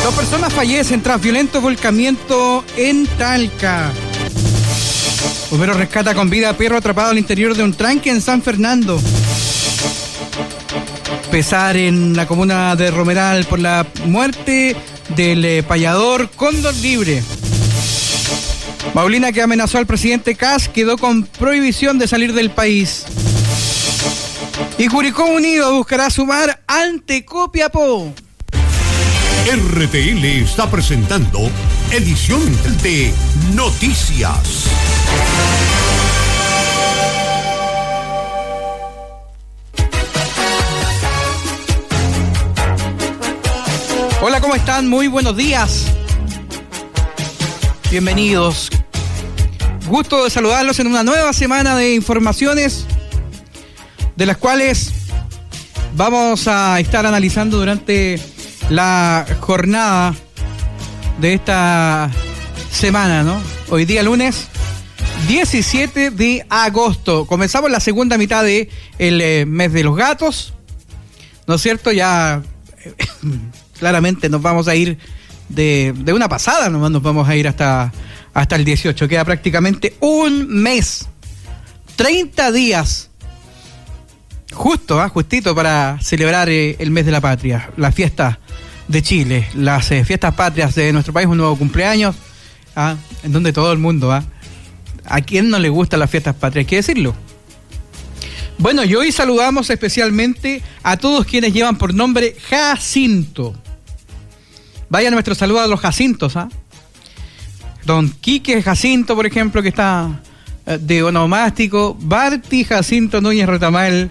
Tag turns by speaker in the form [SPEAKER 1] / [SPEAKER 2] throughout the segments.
[SPEAKER 1] 2 personas fallecen tras violento volcamiento en Talca. Bomberos rescata con vida a perro atrapado al interior de un tranque en San Fernando. Pesar en la comuna de Romeral por la muerte del payador Cóndor Libre. Paulina, que amenazó al presidente Kast, quedó con prohibición de salir del país. Y Curicó Unido buscará sumar ante Copiapó.
[SPEAKER 2] RTL está presentando edición de Noticias.
[SPEAKER 1] Hola, ¿cómo están? Muy buenos días. Bienvenidos. Gusto de saludarlos en una nueva semana de informaciones, de las cuales vamos a estar analizando durante la jornada de esta semana, ¿no? Hoy día lunes 17 de agosto. Comenzamos la segunda mitad de el mes de los gatos, ¿no es cierto? Ya claramente nos vamos a ir de una pasada, nomás nos vamos a ir hasta el 18. Queda prácticamente un mes, 30 días. Justito para celebrar el mes de la patria, la fiesta de Chile, las fiestas patrias de nuestro país, un nuevo cumpleaños, en donde todo el mundo, ¿a quién no le gustan las fiestas patrias? Hay que decirlo. Bueno, y hoy saludamos especialmente a todos quienes llevan por nombre Jacinto. Vaya nuestro saludo a los Jacintos, Don Quique Jacinto, por ejemplo, que está de onomástico, Barty Jacinto Núñez Retamal.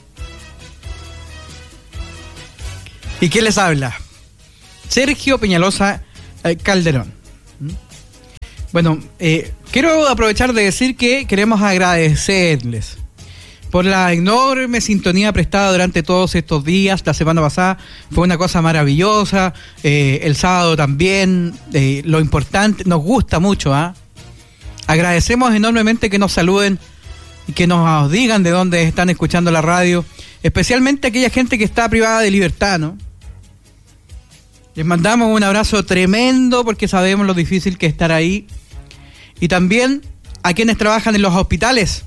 [SPEAKER 1] ¿Y quién les habla? Sergio Peñalosa Calderón. Bueno, quiero aprovechar de decir que queremos agradecerles por la enorme sintonía prestada durante todos estos días. La semana pasada fue una cosa maravillosa, el sábado también, lo importante, nos gusta mucho, Agradecemos enormemente que nos saluden y que nos digan de dónde están escuchando la radio, especialmente aquella gente que está privada de libertad, ¿no? Les mandamos un abrazo tremendo porque sabemos lo difícil que es estar ahí. Y también a quienes trabajan en los hospitales.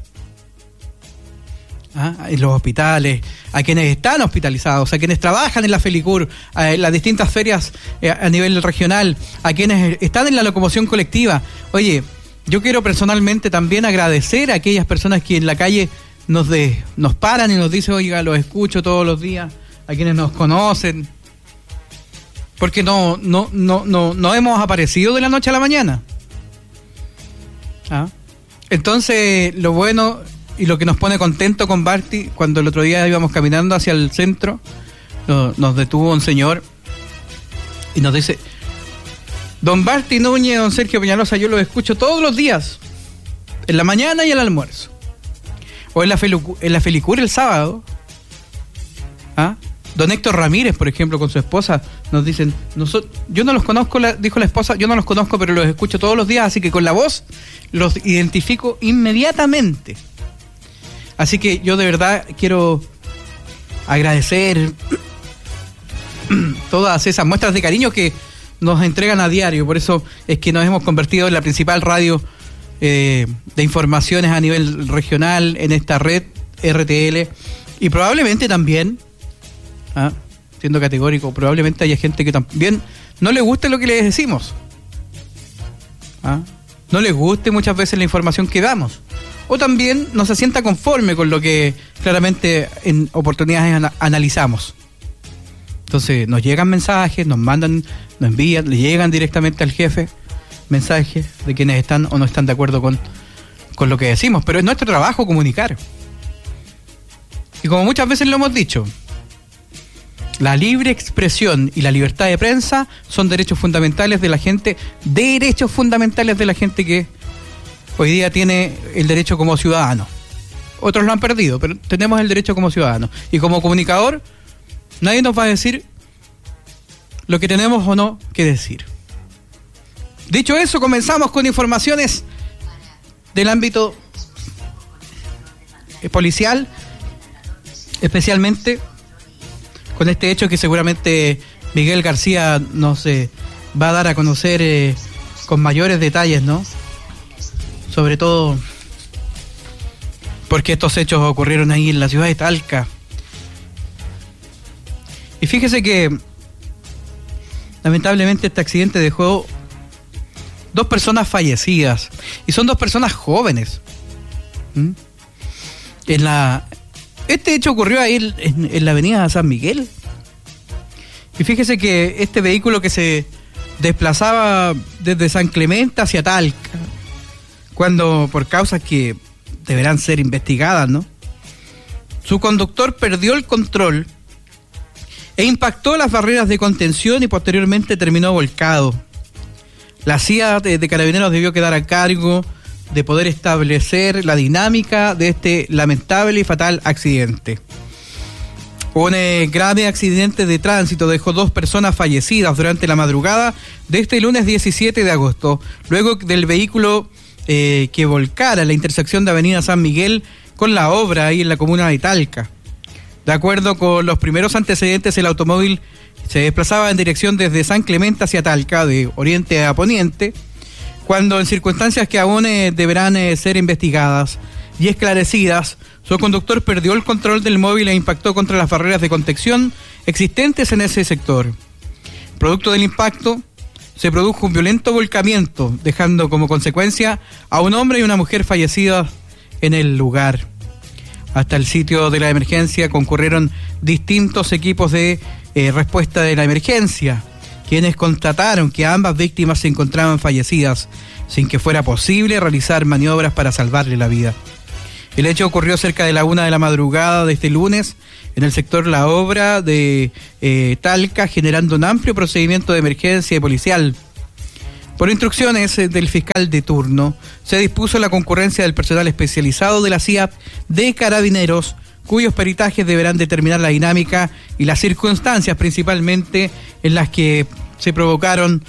[SPEAKER 1] En los hospitales, a quienes están hospitalizados, a quienes trabajan en la Felicur, en las distintas ferias a nivel regional, a quienes están en la locomoción colectiva. Oye, yo quiero personalmente también agradecer a aquellas personas que en la calle nos paran y nos dicen, oiga, los escucho todos los días, a quienes nos conocen, porque no hemos aparecido de la noche a la mañana. Entonces, lo bueno y lo que nos pone contento con Barty, cuando el otro día íbamos caminando hacia el centro, nos detuvo un señor y nos dice: don Barty Núñez, don Sergio Peñalosa, yo los escucho todos los días, en la mañana y al almuerzo, o en la Felicur el sábado. Don Héctor Ramírez, por ejemplo, con su esposa, nos dicen, yo no los conozco, dijo la esposa, yo no los conozco, pero los escucho todos los días, así que con la voz los identifico inmediatamente. Así que yo de verdad quiero agradecer todas esas muestras de cariño que nos entregan a diario. Por eso es que nos hemos convertido en la principal radio de informaciones a nivel regional en esta red RTL. Y probablemente también, siendo categórico, probablemente haya gente que también no le guste lo que les decimos. No les guste muchas veces la información que damos. O también no se sienta conforme con lo que claramente en oportunidades analizamos. Entonces nos llegan mensajes, nos mandan, nos envían, le llegan directamente al jefe mensajes de quienes están o no están de acuerdo con lo que decimos. Pero es nuestro trabajo comunicar. Y como muchas veces lo hemos dicho, la libre expresión y la libertad de prensa son derechos fundamentales de la gente que hoy día tiene el derecho como ciudadano. Otros lo han perdido, pero tenemos el derecho como ciudadano. Y como comunicador, nadie nos va a decir lo que tenemos o no que decir. Dicho eso, comenzamos con informaciones del ámbito policial, especialmente con este hecho que seguramente Miguel García nos va a dar a conocer con mayores detalles, ¿no? Sobre todo porque estos hechos ocurrieron ahí en la ciudad de Talca. Y fíjese que lamentablemente este accidente dejó 2 personas fallecidas, y son 2 personas jóvenes. Este hecho ocurrió ahí en la avenida San Miguel. Y fíjese que este vehículo que se desplazaba desde San Clemente hacia Talca, cuando por causas que deberán ser investigadas, ¿no?, su conductor perdió el control e impactó las barreras de contención y posteriormente terminó volcado. La CIA de Carabineros debió quedar a cargo de poder establecer la dinámica de este lamentable y fatal accidente. Un grave accidente de tránsito dejó 2 personas fallecidas durante la madrugada de este lunes 17 de agosto, luego del vehículo que volcara en la intersección de Avenida San Miguel con la obra ahí en la comuna de Talca. De acuerdo con los primeros antecedentes, el automóvil se desplazaba en dirección desde San Clemente hacia Talca, de oriente a poniente, cuando en circunstancias que aún deberán ser investigadas y esclarecidas, su conductor perdió el control del móvil e impactó contra las barreras de contención existentes en ese sector. Producto del impacto, se produjo un violento volcamiento, dejando como consecuencia a un hombre y una mujer fallecidas en el lugar. Hasta el sitio de la emergencia concurrieron distintos equipos de respuesta de la emergencia, quienes constataron que ambas víctimas se encontraban fallecidas, sin que fuera posible realizar maniobras para salvarle la vida. El hecho ocurrió cerca de la 1 de la madrugada de este lunes, en el sector La Obra de Talca, generando un amplio procedimiento de emergencia policial. Por instrucciones del fiscal de turno, se dispuso la concurrencia del personal especializado de la CIA de Carabineros, cuyos peritajes deberán determinar la dinámica y las circunstancias principalmente en las que se provocaron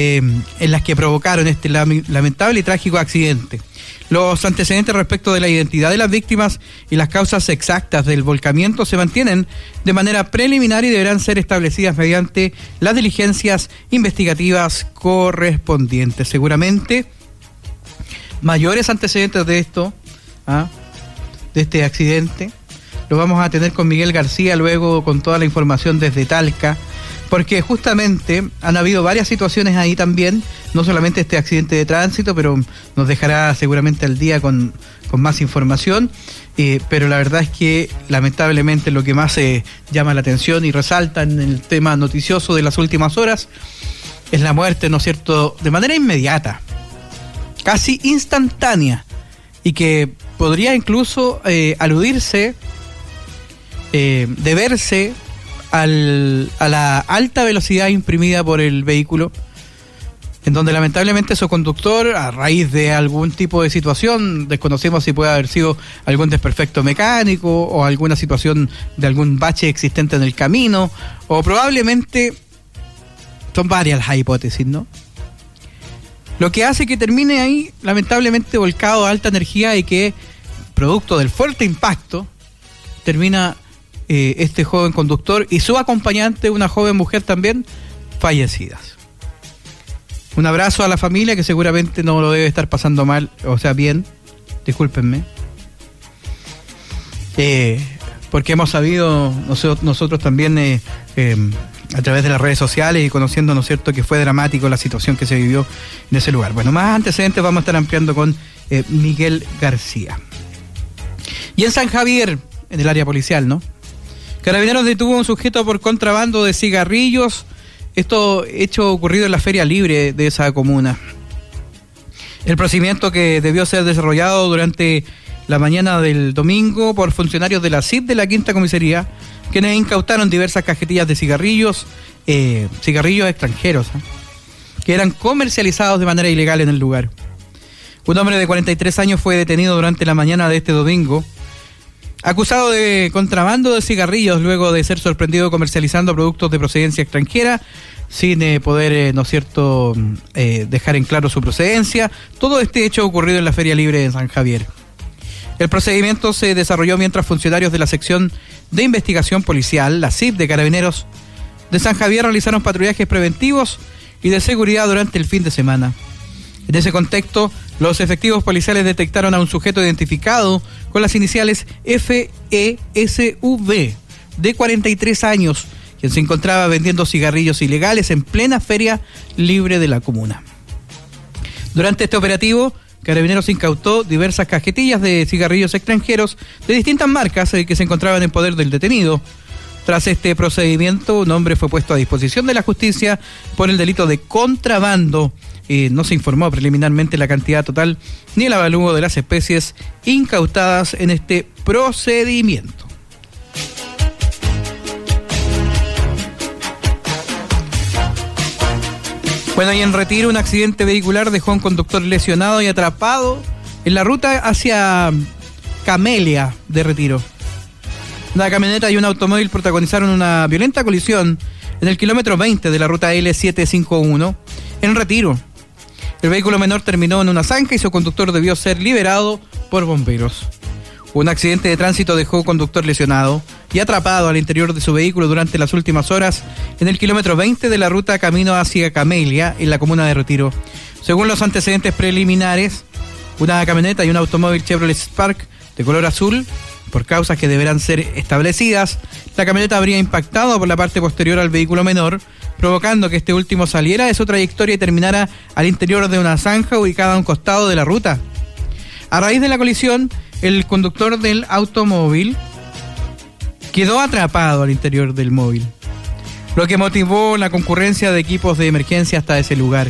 [SPEAKER 1] este lamentable y trágico accidente. Los antecedentes respecto de la identidad de las víctimas y las causas exactas del volcamiento se mantienen de manera preliminar y deberán ser establecidas mediante las diligencias investigativas correspondientes. Seguramente mayores antecedentes de esto, de este accidente, lo vamos a tener con Miguel García luego con toda la información desde Talca, porque justamente han habido varias situaciones ahí también, no solamente este accidente de tránsito, pero nos dejará seguramente al día con más información, pero la verdad es que lamentablemente lo que más llama la atención y resalta en el tema noticioso de las últimas horas es la muerte, ¿no es cierto?, de manera inmediata, casi instantánea, y que podría incluso aludirse, deberse a la alta velocidad imprimida por el vehículo, en donde lamentablemente su conductor, a raíz de algún tipo de situación, desconocemos si puede haber sido algún desperfecto mecánico o alguna situación de algún bache existente en el camino, o probablemente son varias las hipótesis, ¿no?, lo que hace que termine ahí lamentablemente volcado a alta energía, y que producto del fuerte impacto termina este joven conductor y su acompañante, una joven mujer también, fallecidas. Un abrazo a la familia, que seguramente no lo debe estar pasando mal, o sea, bien, discúlpenme, porque hemos sabido nosotros también a través de las redes sociales y conociendo, ¿no es cierto?, que fue dramático la situación que se vivió en ese lugar. Bueno, más antecedentes vamos a estar ampliando con Miguel García. Y en San Javier, en el área policial, ¿no?, Carabineros detuvo a un sujeto por contrabando de cigarrillos. Esto hecho ocurrido en la Feria Libre de esa comuna. El procedimiento, que debió ser desarrollado durante la mañana del domingo por funcionarios de la CIP de la Quinta Comisaría, quienes incautaron diversas cajetillas de cigarrillos extranjeros, que eran comercializados de manera ilegal en el lugar. Un hombre de 43 años fue detenido durante la mañana de este domingo, acusado de contrabando de cigarrillos, luego de ser sorprendido comercializando productos de procedencia extranjera sin poder, ¿no es cierto?, dejar en claro su procedencia. Todo este hecho ocurrido en la Feria Libre de San Javier. El procedimiento se desarrolló mientras funcionarios de la sección de investigación policial, la CIP de Carabineros, de San Javier realizaron patrullajes preventivos y de seguridad durante el fin de semana. En ese contexto, los efectivos policiales detectaron a un sujeto identificado con las iniciales FESV, de 43 años, quien se encontraba vendiendo cigarrillos ilegales en plena feria libre de la comuna. Durante este operativo, Carabineros incautó diversas cajetillas de cigarrillos extranjeros de distintas marcas que se encontraban en poder del detenido. Tras este procedimiento, un hombre fue puesto a disposición de la justicia por el delito de contrabando. No se informó preliminarmente la cantidad total ni el avalúo de las especies incautadas en este procedimiento. Bueno, y en Retiro, un accidente vehicular dejó a un conductor lesionado y atrapado en la ruta hacia Camelia de Retiro. Una camioneta y un automóvil protagonizaron una violenta colisión en el kilómetro 20 de la ruta L751 en Retiro. El vehículo menor terminó en una zanja y su conductor debió ser liberado por bomberos. Un accidente de tránsito dejó conductor lesionado y atrapado al interior de su vehículo durante las últimas horas en el kilómetro 20 de la ruta camino hacia Camelia, en la comuna de Retiro. Según los antecedentes preliminares, una camioneta y un automóvil Chevrolet Spark de color azul, por causas que deberán ser establecidas, la camioneta habría impactado por la parte posterior al vehículo menor, provocando que este último saliera de su trayectoria y terminara al interior de una zanja ubicada a un costado de la ruta. A raíz de la colisión, el conductor del automóvil quedó atrapado al interior del móvil, lo que motivó la concurrencia de equipos de emergencia hasta ese lugar.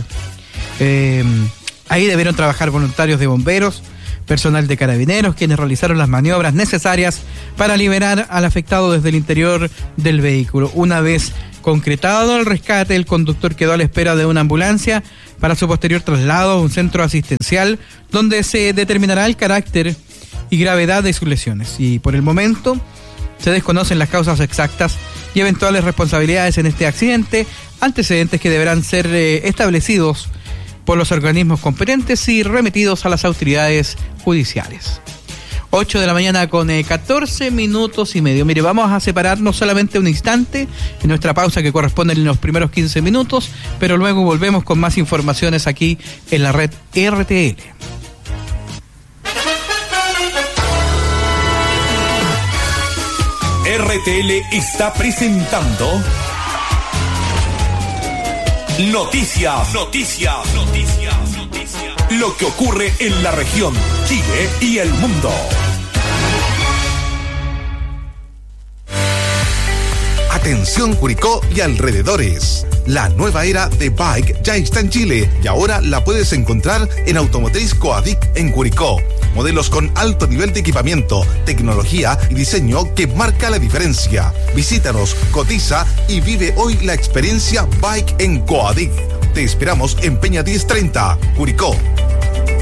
[SPEAKER 1] Ahí debieron trabajar voluntarios de bomberos, personal de Carabineros, quienes realizaron las maniobras necesarias para liberar al afectado desde el interior del vehículo. Una vez concretado el rescate, el conductor quedó a la espera de una ambulancia para su posterior traslado a un centro asistencial donde se determinará el carácter y gravedad de sus lesiones. Y por el momento se desconocen las causas exactas y eventuales responsabilidades en este accidente, antecedentes que deberán ser establecidos por los organismos competentes y remitidos a las autoridades judiciales. 8 de la mañana con 14 minutos y medio. Mire, vamos a separarnos solamente un instante en nuestra pausa que corresponde en los primeros 15 minutos, pero luego volvemos con más informaciones aquí en la red RTL.
[SPEAKER 2] RTL está presentando Noticias. Lo que ocurre en la región, Chile y el mundo. Atención Curicó y alrededores. La nueva era de Bike ya está en Chile y ahora la puedes encontrar en Automotriz Coadic en Curicó. Modelos con alto nivel de equipamiento, tecnología y diseño que marca la diferencia. Visítanos, cotiza y vive hoy la experiencia Bike en Coadic. Te esperamos en Peña 1030, Curicó.